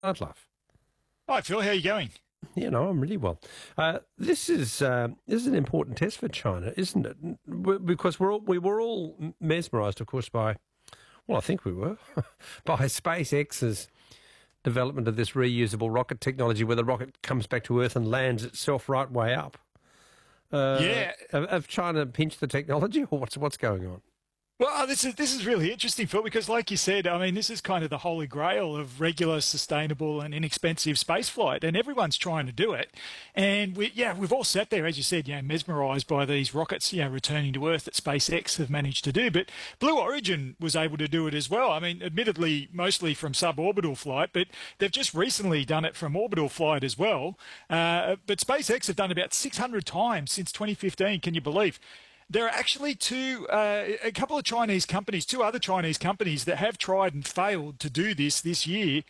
Love. Hi, Phil. How are you going? I'm really well. This is an important test for China, isn't it? Because we were all mesmerised, of course, by, well, I think we were, by SpaceX's development of this reusable rocket technology, where the rocket comes back to Earth and lands itself right way up. Yeah. Have China pinched the technology, or what's going on? Well, this is really interesting, Phil, because like you said, I mean, this is kind of the holy grail of regular, sustainable, and inexpensive spaceflight, and everyone's trying to do it. And we've all sat there, as you said, mesmerised by these rockets, returning to Earth that SpaceX have managed to do. But Blue Origin was able to do it as well. I mean, admittedly, mostly from suborbital flight, but they've just recently done it from orbital flight as well. But SpaceX have done about 600 times since 2015. Can you believe? There are actually a couple of Chinese companies, two other Chinese companies that have tried and failed to do this year.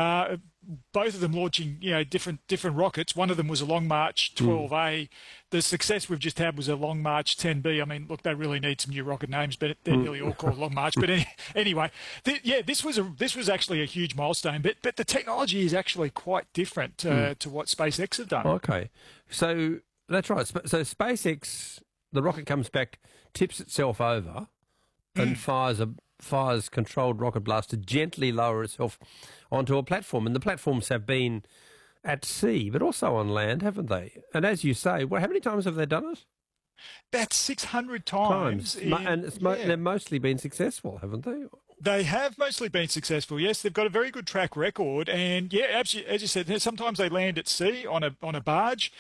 Both of them launching, different rockets. One of them was a Long March 12A. The success we've just had was a Long March 10B. I mean, look, they really need some new rocket names, but they're nearly all called Long March. But anyway, this was actually a huge milestone. But the technology is actually quite different to what SpaceX have done. Okay, so that's right. So SpaceX. The rocket comes back, tips itself over, and fires controlled rocket blast to gently lower itself onto a platform. And the platforms have been at sea, but also on land, haven't they? And as you say, how many times have they done it? That's 600 times. And they've mostly been successful, haven't they? They have mostly been successful. Yes, they've got a very good track record, and as you said, sometimes they land at sea on a barge,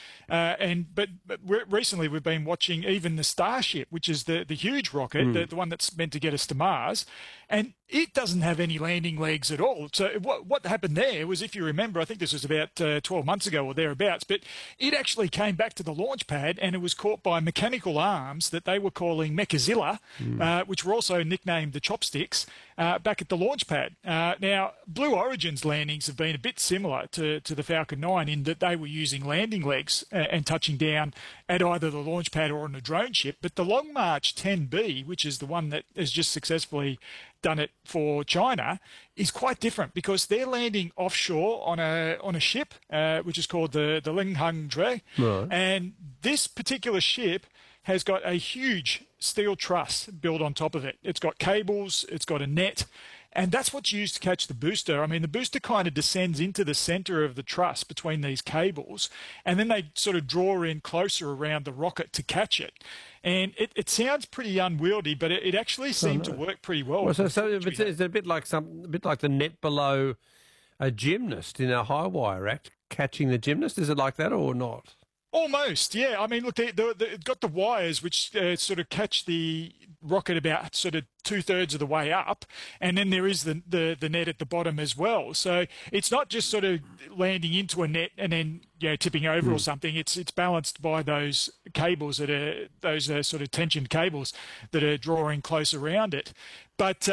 but recently we've been watching even the Starship, which is the huge rocket, the one that's meant to get us to Mars, and it doesn't have any landing legs at all. So what happened there was, if you remember, I think this was about 12 months ago or thereabouts, but it actually came back to the launch pad and it was caught by mechanical arms that they were calling Mechazilla, which were also nicknamed the Chopsticks, back at the launch pad. Now, Blue Origin's landings have been a bit similar to the Falcon 9 in that they were using landing legs and touching down at either the launch pad or on a drone ship, but the Long March 10B, which is the one that has just successfully done it for China, is quite different because they're landing offshore on a ship, which is called the Lingheng Dre. Right. And this particular ship has got a huge steel truss built on top of it. It's got cables, it's got a net, and that's what's used to catch the booster. I mean, the booster kind of descends into the center of the truss between these cables, and then they sort of draw in closer around the rocket to catch it. And it sounds pretty unwieldy, but it actually seemed to work pretty well. So it's a bit like the net below a gymnast in a high wire act catching the gymnast. Is it like that or not? Almost, yeah. I mean, look, it's got the wires which sort of catch the rocket about sort of 2/3 of the way up, and then there is the net at the bottom as well. So it's not just sort of landing into a net and then tipping over or something. It's balanced by those cables that are those sort of tensioned cables that are drawing close around it. But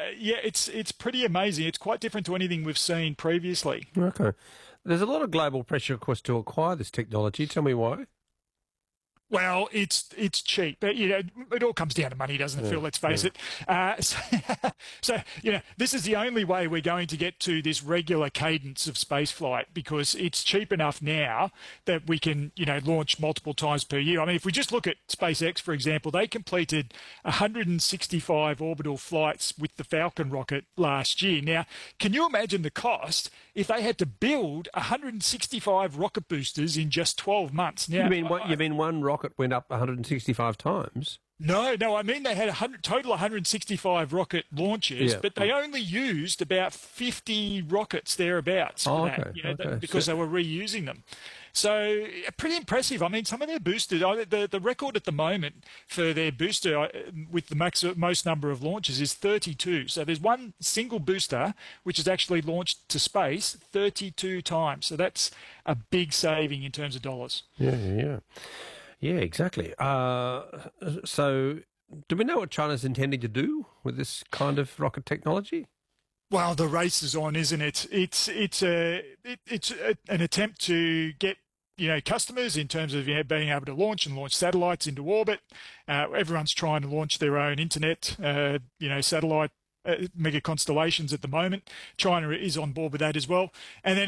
it's pretty amazing. It's quite different to anything we've seen previously. Okay. There's a lot of global pressure, of course, to acquire this technology. Tell me why. Well, it's cheap. It all comes down to money, doesn't it, Phil? Let's face it. So, this is the only way we're going to get to this regular cadence of spaceflight because it's cheap enough now that we can, launch multiple times per year. I mean, if we just look at SpaceX, for example, they completed 165 orbital flights with the Falcon rocket last year. Now, can you imagine the cost if they had to build 165 rocket boosters in just 12 months? Now, you mean one rocket went up 165 times? No, I mean they had total 165 rocket launches, but they only used about 50 rockets thereabouts for that, because they were reusing them. So pretty impressive. I mean, some of their boosters, the record at the moment for their booster with the most number of launches is 32. So there's one single booster which is actually launched to space 32 times. So that's a big saving in terms of dollars. Yeah, exactly. So do we know what China's intending to do with this kind of rocket technology? Well, the race is on, isn't it? It's an attempt to get customers in terms of being able to launch satellites into orbit. Everyone's trying to launch their own internet, satellite mega constellations at the moment. China is on board with that as well. And then